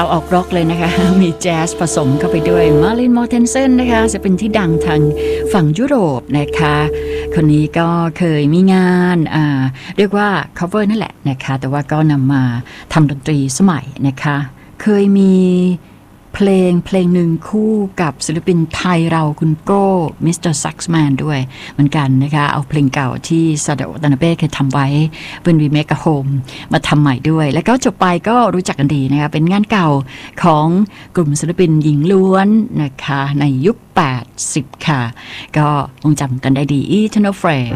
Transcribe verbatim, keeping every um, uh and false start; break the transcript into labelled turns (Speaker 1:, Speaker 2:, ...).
Speaker 1: เอาออกร็อกเลยนะคะมีแจ๊สผสมเข้าไปด้วยมาริน มอร์เทนเซนนะคะจะเป็นที่ดังทางฝั่งยุโรปนะคะคนนี้ก็เคยมีงานอ่าเรียกว่า cover นั่นแหละนะคะแต่ว่าก็นำมาทำดนตรีสมัยนะคะเคยมีเพลงเพลงหนึ่งคู่กับศิลปินไทยเราคุณโก้มิสเตอร์ซักซ์แมนด้วยเหมือนกันนะคะเอาเพลงเก่าที่ซาดาโอ ตานาเบ้เคยทำไว้เป็นรีเมคกับโฮมมาทำใหม่ด้วยแล้วก็จบไปก็รู้จักกันดีนะคะเป็นงานเก่าของกลุ่มศิลปินหญิงล้วนนะคะในยุคแปดสิบค่ะก็คงจำกันได้ดี Eternal Flame